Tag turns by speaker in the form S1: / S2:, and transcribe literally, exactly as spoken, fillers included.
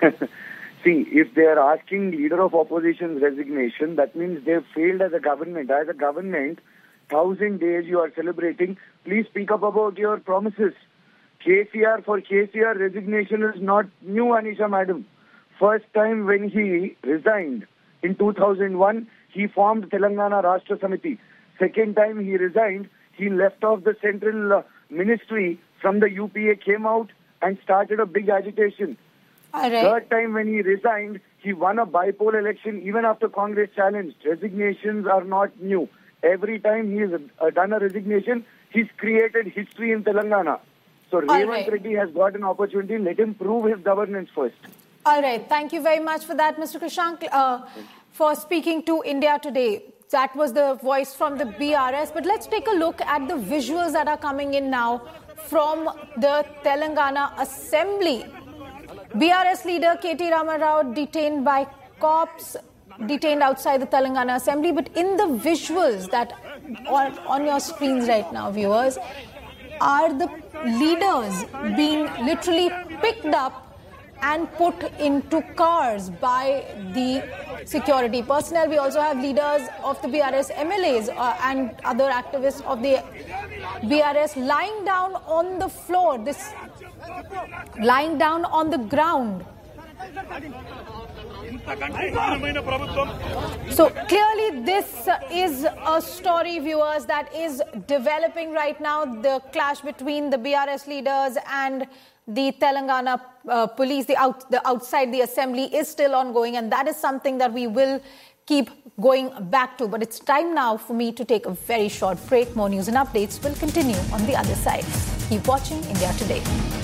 S1: See, if they are asking leader of opposition's resignation, that means they've failed as a government. As a government, thousand days you are celebrating. Please speak up about your promises. K C R, for K C R, resignation is not new, Anisha madam. First time when he resigned in two thousand one, he formed Telangana Rashtra Samiti. Second time he resigned, he left off the central uh, ministry from the U P A, came out and started a big agitation.
S2: All right.
S1: Third time when he resigned, he won a by-poll election even after Congress challenged. Resignations are not new. Every time he has uh, done a resignation, he's created history in Telangana. So Revanth
S2: right.
S1: Reddy has got an opportunity. Let him prove his governance first.
S2: All right. Thank you very much for that, Mister Krishank, uh, for speaking to India Today. That was the voice from the B R S. But let's take a look at the visuals that are coming in now from the Telangana Assembly. B R S leader K T Ramarao detained by cops, detained outside the Telangana Assembly. But in the visuals that are on your screens right now, viewers, are the leaders being literally picked up and put into cars by the security personnel. We also have leaders of the B R S, M L As uh, and other activists of the B R S lying down on the floor, this lying down on the ground. So clearly this is a story, viewers, that is developing right now. The clash between the B R S leaders and the Telangana uh, police, the, out, the outside the assembly, is still ongoing, and that is something that we will keep going back to. But it's time now for me to take a very short break. More news and updates will continue on the other side. Keep watching India Today.